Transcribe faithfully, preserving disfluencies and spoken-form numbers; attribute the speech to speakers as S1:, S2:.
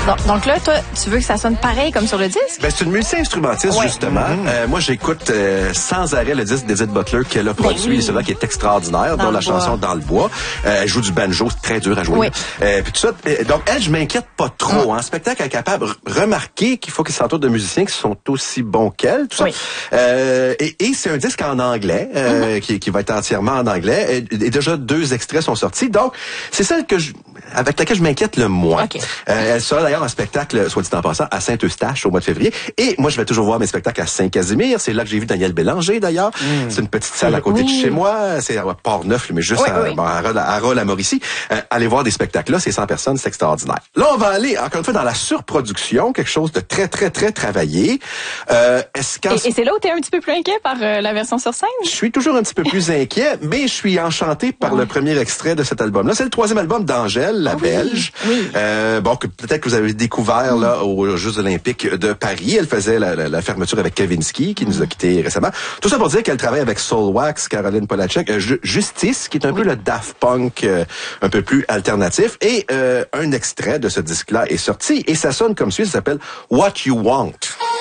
S1: Donc, donc là, toi, tu veux que ça sonne pareil comme sur le disque?
S2: Ben, c'est une multi-instrumentiste, ouais. justement. Mm-hmm. Euh, moi, j'écoute euh, sans arrêt le disque d'Edith Butler qu'elle a produit, oui. celui-là qui est extraordinaire, dans dont la bois. chanson Dans le bois. Euh, elle joue du banjo, c'est très dur à jouer. Oui. Euh, puis tout ça. Euh, donc, elle, je m'inquiète pas trop. En hein. spectacle, elle est capable de remarquer qu'il faut qu'elle s'entoure de musiciens qui sont aussi bons qu'elle, tout ça. Oui. Euh, et, et c'est un disque en anglais, euh, mm-hmm. qui, qui va être entièrement en anglais. Et, et déjà, deux extraits sont sortis. Donc, c'est celle que je, avec laquelle je m'inquiète le moins. Okay. Euh, elle sera d'ailleurs en spectacle, soit dit en passant, à Saint-Eustache au mois de février. Et moi, je vais toujours voir mes spectacles à Saint-Casimir. C'est là que j'ai vu Daniel Bélanger, d'ailleurs. Mm. C'est une petite salle à côté oui. de chez moi. C'est à Port-Neuf, mais juste oui, à, oui. Bon, à, à Roll-à-Mauricie. Euh, allez voir des spectacles là, c'est cent personnes, c'est extraordinaire. Là, on va aller, encore une fois, dans la surproduction, quelque chose de très, très, très travaillé. Euh, est-ce qu'en...
S1: et, et c'est là où tu es un petit peu plus inquiet par euh, la version sur scène?
S2: Je suis toujours un petit peu plus inquiet, mais je suis enchanté par ouais. le premier extrait de cet album-là. C'est le troisième album d'Angèle, la oui. Belge. Oui. Euh, bon, que peut-être que vous avez découvert là aux Jeux Olympiques de Paris. Elle faisait la, la, la fermeture avec Kavinsky, qui nous a quittés récemment. Tout ça pour dire qu'elle travaille avec Soulwax, Caroline Polachek, euh, Justice, qui est un oui. peu le Daft Punk euh, un peu plus alternatif. Et euh, un extrait de ce disque-là est sorti et ça sonne comme suit. Ça s'appelle What You Want.